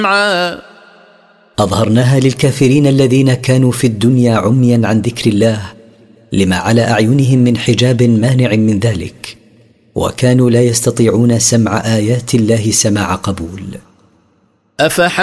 أظهرناها للكافرين الذين كانوا في الدنيا عميا عن ذكر الله لما على أعينهم من حجاب مانع من ذلك، وكانوا لا يستطيعون سمع آيات الله سماع قبول.